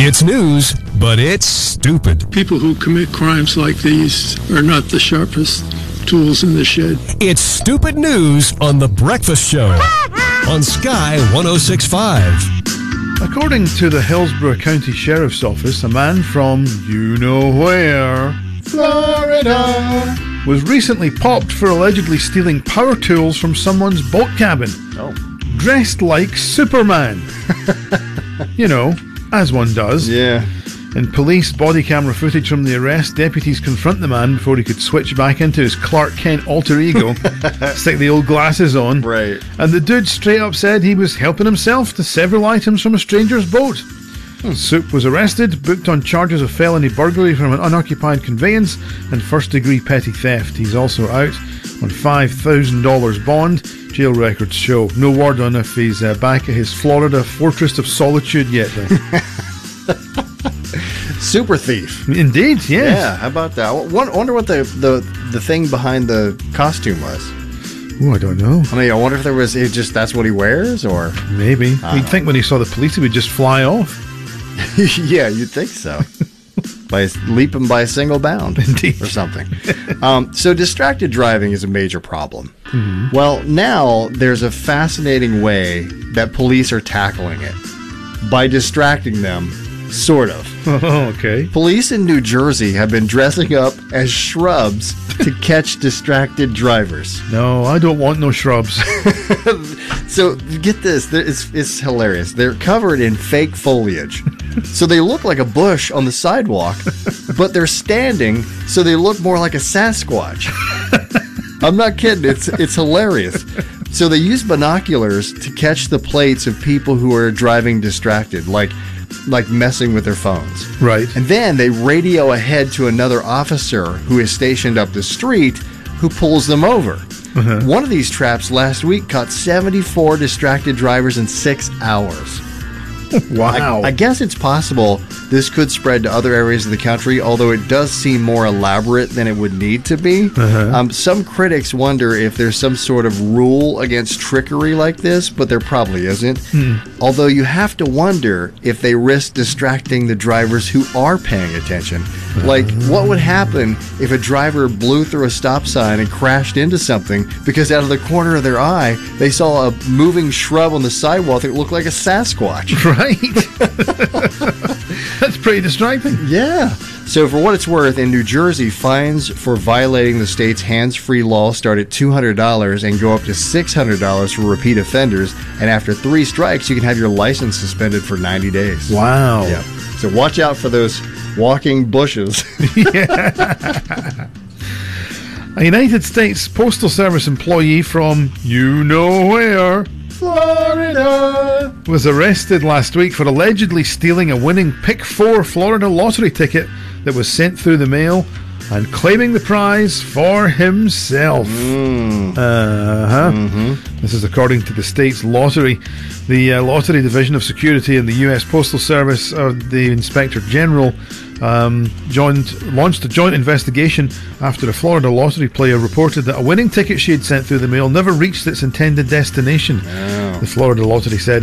It's news, but it's stupid. People who commit crimes like these are not the sharpest tools in the shed. It's stupid news on The Breakfast Show on Sky 106.5. According to the Hillsborough County Sheriff's Office, a man from you-know-where, Florida, was recently popped for allegedly stealing power tools from someone's boat cabin. Oh. Dressed like Superman. You know, as one does. Yeah. In police body camera footage from the arrest, deputies confront the man before he could switch back into his Clark Kent alter ego, stick the old glasses on. Right. And the dude straight up said he was helping himself to several items from a stranger's boat. Soup was arrested, booked on charges of felony burglary from an unoccupied conveyance and first-degree petty theft. He's also out on $5,000 bond. Jail records show. No word on if he's back at his Florida Fortress of Solitude yet, though. Super thief. Indeed, yes. Yeah, how about that? I wonder what the thing behind the costume was. Oh, I don't know. I mean, I wonder if there was that's what he wears, or maybe. You'd think when he saw the police, he would just fly off. Yeah, you'd think so. By leaping by a single bound. Indeed. Or something. So distracted driving is a major problem. Mm-hmm. Well, now there's a fascinating way that police are tackling it. By distracting them, sort of. Oh, okay. Police in New Jersey have been dressing up as shrubs to catch distracted drivers. No, I don't want no shrubs. So get this, it's hilarious. They're covered in fake foliage. So they look like a bush on the sidewalk, but they're standing, so they look more like a Sasquatch. I'm not kidding. It's hilarious. So they use binoculars to catch the plates of people who are driving distracted, like messing with their phones. Right. And then they radio ahead to another officer who is stationed up the street who pulls them over. Uh-huh. One of these traps last week caught 74 distracted drivers in 6 hours. Wow. I guess it's possible this could spread to other areas of the country, although it does seem more elaborate than it would need to be. Uh-huh. Some critics wonder if there's some sort of rule against trickery like this, but there probably isn't. Although you have to wonder if they risk distracting the drivers who are paying attention. Like, what would happen if a driver blew through a stop sign and crashed into something because out of the corner of their eye, they saw a moving shrub on the sidewalk that looked like a Sasquatch? Right. That's pretty distracting. Yeah. So for what it's worth, in New Jersey, fines for violating the state's hands-free law start at $200 and go up to $600 for repeat offenders. And after 3 strikes, you can have your license suspended for 90 days. Wow. Yeah. So watch out for those walking bushes. A United States Postal Service employee from you-know-where, Florida, was arrested last week for allegedly stealing a winning Pick 4 Florida lottery ticket that was sent through the mail and claiming the prize for himself. This is according to the state's lottery. The Lottery Division of Security in the U.S. Postal Service, the Inspector General, launched a joint investigation after a Florida lottery player reported that a winning ticket she had sent through the mail never reached its intended destination. The Florida Lottery said